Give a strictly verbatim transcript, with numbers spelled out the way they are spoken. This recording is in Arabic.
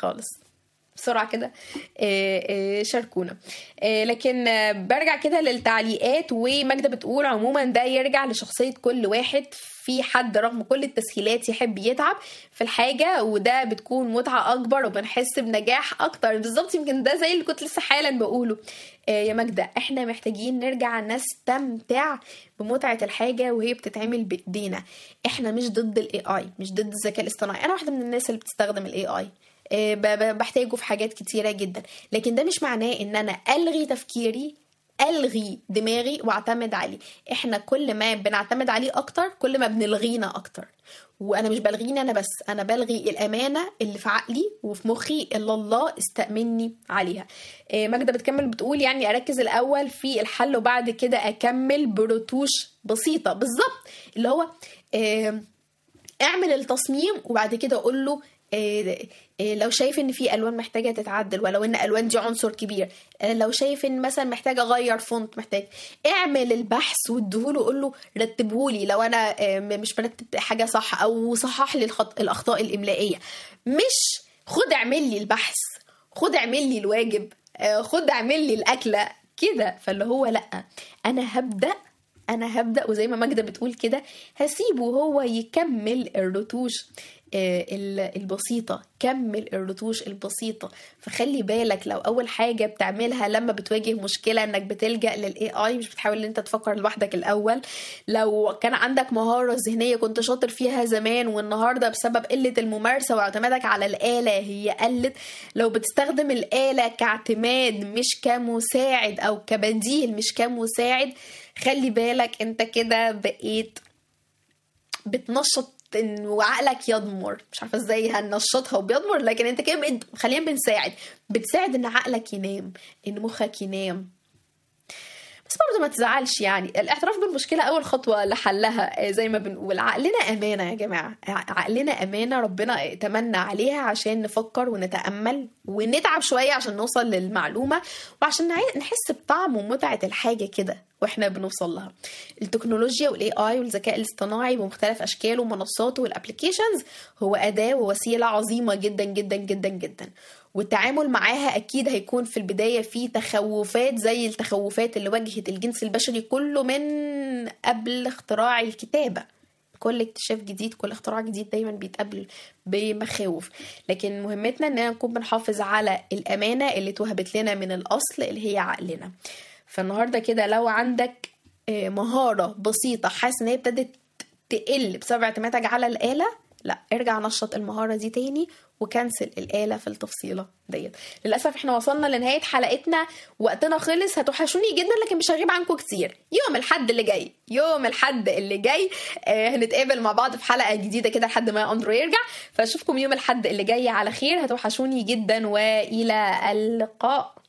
خالص. بسرعة كده شاركونا. لكن برجع كده للتعليقات، وماجدة بتقول عموما ده يرجع لشخصية كل واحد. في حد رغم كل التسهيلات يحب يتعب في الحاجة، وده بتكون متعة أكبر وبنحس بنجاح أكتر. بالظبط، يمكن ده زي اللي كنت لسه حالا بقوله يا ماجدة. احنا محتاجين نرجع نستمتع بمتعة الحاجة وهي بتتعمل بإيدينا. احنا مش ضد الاي اي، مش ضد الذكاء الاصطناعي. انا واحدة من الناس اللي بتستخدم الاي اي، بحتاجه في حاجات كتيرة جدا، لكن ده مش معناه ان انا الغي تفكيري، الغي دماغي واعتمد عليه. احنا كل ما بنعتمد عليه اكتر كل ما بنلغينا اكتر. وانا مش بلغينا انا بس، انا بلغي الامانة اللي في عقلي وفي مخي اللي الله استأمني عليها. ماجدة بتكمل بتقول يعني اركز الاول في الحل وبعد كده اكمل بروتوش بسيطة. بالظبط، اللي هو اعمل التصميم وبعد كده اقول له إيه إيه لو شايف ان في الوان محتاجه تتعدل، ولو ان الوان دي عنصر كبير، لو شايف ان مثلا محتاجه اغير فونت، محتاج اعمل البحث واديهوله، قول له رتبهولي لو انا مش برتب حاجه صح، او صحح لي الخط... الاخطاء الاملائيه. مش خد اعمل لي البحث، خد اعمل لي الواجب، خد اعمل لي الاكله كده. فاللي هو لا، انا هبدا انا هبدا وزي ما ماجدة بتقول كده هسيبه هو يكمل الرتوش البسيطة، كمل الرتوش البسيطة. فخلي بالك لو أول حاجة بتعملها لما بتواجه مشكلة إنك بتلجأ للإي آي، مش بتحاول إن أنت تفكر لوحدك الأول. لو كان عندك مهارة ذهنية كنت شاطر فيها زمان والنهاردة بسبب قلة الممارسة واعتمادك على الآلة هي قلت، لو بتستخدم الآلة كاعتماد مش كمساعد أو كبديل مش كمساعد، خلي بالك أنت كده بقيت بتنشط وعقلك يضمر. مش عارفه ازاي هننشطها وبيضمر، لكن انت كده خلينا بنساعد بتساعد ان عقلك ينام، ان مخك ينام. بس برضه ما تزعلش، يعني الاعتراف بالمشكله اول خطوه لحلها. زي ما بنقول عقلنا امانه يا جماعه، عقلنا امانه ربنا اتمنى عليها عشان نفكر ونتامل ونتعب شويه عشان نوصل للمعلومه، وعشان نحس بطعم ومتعه الحاجه كده واحنا بنوصل لها. التكنولوجيا والاي اي والذكاء الاصطناعي بمختلف اشكاله ومنصاته والابليكيشنز هو اداه ووسيله عظيمه جدا جدا جدا جدا، والتعامل معاها اكيد هيكون في البدايه في تخوفات زي التخوفات اللي واجهت الجنس البشري كله من قبل اختراع الكتابه. كل اكتشاف جديد، كل اختراع جديد دايما بيتقابل بمخاوف، لكن مهمتنا اننا نكون بنحافظ على الامانه اللي توهبت لنا من الاصل اللي هي عقلنا. فالنهارده كده لو عندك مهاره بسيطه حاسس ان هي ابتدت تقل بسبب اعتمادك على الاله، لا ارجع نشط المهاره دي تاني وكنسل الآلة في التفصيلة ديت. للأسف احنا وصلنا لنهاية حلقتنا، وقتنا خلص. هتوحشوني جدا لكن مش هغيب عنكم كتير. يوم الحد اللي جاي يوم الحد اللي جاي آه هنتقابل مع بعض في حلقة جديدة كده لحد ما أندرو يرجع. فأشوفكم يوم الحد اللي جاي على خير. هتوحشوني جدا وإلى اللقاء.